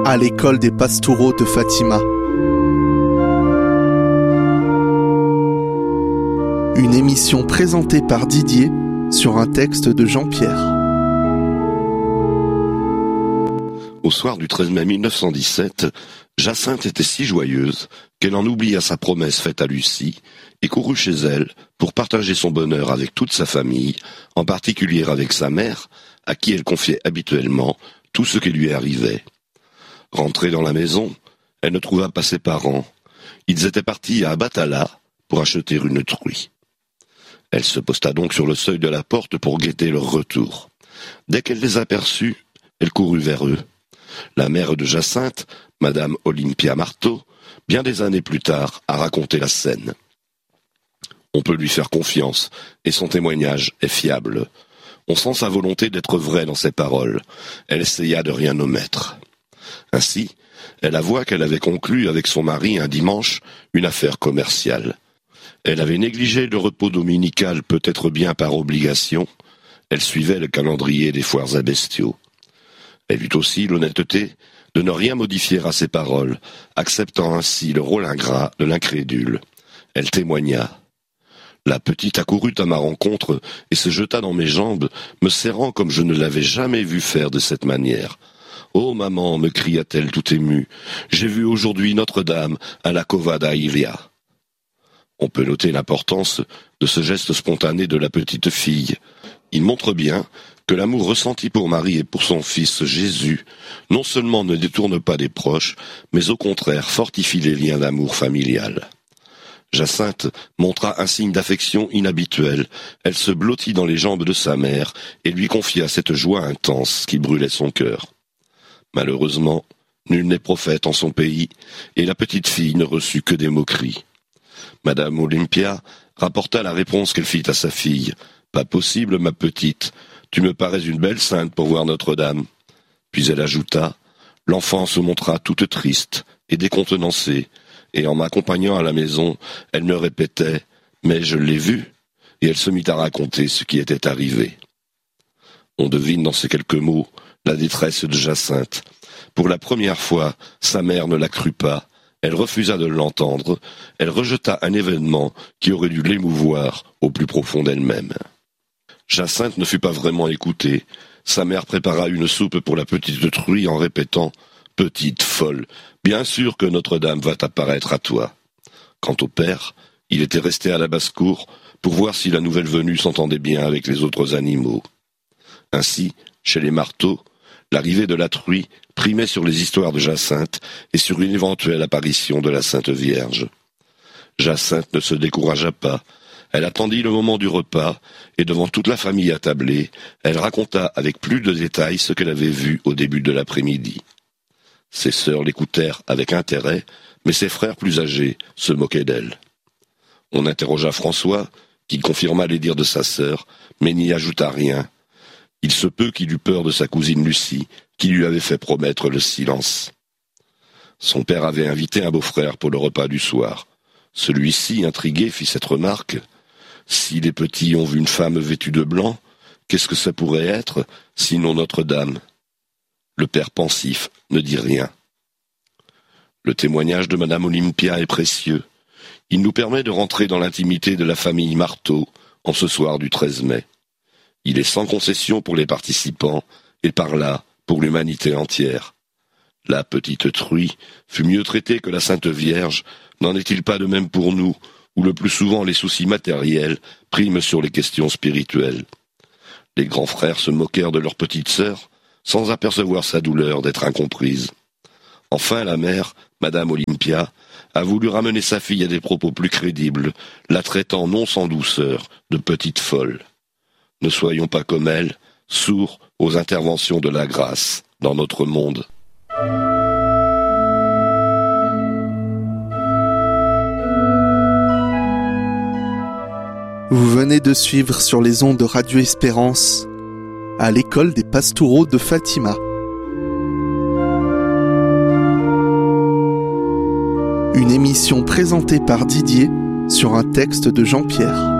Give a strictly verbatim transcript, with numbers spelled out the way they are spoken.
à l'école des Pastoureaux de Fatima. Une émission présentée par Didier sur un texte de Jean-Pierre. Au soir du treize mai mille neuf cent dix-sept, Jacinthe était si joyeuse qu'elle en oublia sa promesse faite à Lucie et courut chez elle pour partager son bonheur avec toute sa famille, en particulier avec sa mère, à qui elle confiait habituellement tout ce qui lui arrivait. Rentrée dans la maison, elle ne trouva pas ses parents. Ils étaient partis à Batala pour acheter une truie. Elle se posta donc sur le seuil de la porte pour guetter leur retour. Dès qu'elle les aperçut, elle courut vers eux. La mère de Jacinthe, Madame Olympia Marteau, bien des années plus tard, a raconté la scène. On peut lui faire confiance, et son témoignage est fiable. On sent sa volonté d'être vraie dans ses paroles. Elle essaya de rien omettre. Ainsi, elle avoua qu'elle avait conclu avec son mari un dimanche une affaire commerciale. Elle avait négligé le repos dominical peut-être bien par obligation. Elle suivait le calendrier des foires à bestiaux. Elle eut aussi l'honnêteté de ne rien modifier à ses paroles, acceptant ainsi le rôle ingrat de l'incrédule. Elle témoigna. La petite accourut à ma rencontre et se jeta dans mes jambes, me serrant comme je ne l'avais jamais vue faire de cette manière. « Oh maman !» me cria-t-elle tout émue, « j'ai vu aujourd'hui Notre-Dame à la Cova da Iria. » On peut noter l'importance de ce geste spontané de la petite fille. Il montre bien que l'amour ressenti pour Marie et pour son fils Jésus non seulement ne détourne pas des proches, mais au contraire fortifie les liens d'amour familial. Jacinthe montra un signe d'affection inhabituel. Elle se blottit dans les jambes de sa mère et lui confia cette joie intense qui brûlait son cœur. Malheureusement, nul n'est prophète en son pays, et la petite fille ne reçut que des moqueries. Madame Olympia rapporta la réponse qu'elle fit à sa fille. « Pas possible, ma petite, tu me parais une belle sainte pour voir Notre-Dame. » Puis elle ajouta, « L'enfant se montra toute triste et décontenancée, et en m'accompagnant à la maison, elle me répétait « Mais je l'ai vu » et elle se mit à raconter ce qui était arrivé. » On devine dans ces quelques mots la détresse de Jacinthe. Pour la première fois, sa mère ne la crut pas. Elle refusa de l'entendre. Elle rejeta un événement qui aurait dû l'émouvoir au plus profond d'elle-même. Jacinthe ne fut pas vraiment écoutée. Sa mère prépara une soupe pour la petite truie en répétant « Petite folle, bien sûr que Notre-Dame va apparaître à toi. » Quant au père, il était resté à la basse-cour pour voir si la nouvelle venue s'entendait bien avec les autres animaux. Ainsi, chez les Marteaux, l'arrivée de la truie primait sur les histoires de Jacinthe et sur une éventuelle apparition de la Sainte Vierge. Jacinthe ne se découragea pas. Elle attendit le moment du repas, et devant toute la famille attablée, elle raconta avec plus de détails ce qu'elle avait vu au début de l'après-midi. Ses sœurs l'écoutèrent avec intérêt, mais ses frères plus âgés se moquaient d'elle. On interrogea François, qui confirma les dires de sa sœur, mais n'y ajouta rien. Il se peut qu'il eût peur de sa cousine Lucie, qui lui avait fait promettre le silence. Son père avait invité un beau-frère pour le repas du soir. Celui-ci, intrigué, fit cette remarque. « Si les petits ont vu une femme vêtue de blanc, qu'est-ce que ça pourrait être, sinon Notre-Dame ?» Le père pensif ne dit rien. Le témoignage de Madame Olympia est précieux. Il nous permet de rentrer dans l'intimité de la famille Marteau en ce soir du treize mai. Il est sans concession pour les participants, et par là, pour l'humanité entière. La petite truie fut mieux traitée que la Sainte Vierge, n'en est-il pas de même pour nous, où le plus souvent les soucis matériels priment sur les questions spirituelles. Les grands frères se moquèrent de leur petite sœur, sans apercevoir sa douleur d'être incomprise. Enfin la mère, Madame Olympia, a voulu ramener sa fille à des propos plus crédibles, la traitant non sans douceur de petite folle. Ne soyons pas comme elle, sourds aux interventions de la grâce dans notre monde. Vous venez de suivre sur les ondes de Radio Espérance à l'école des Pastoureaux de Fatima. Une émission présentée par Didier sur un texte de Jean-Pierre.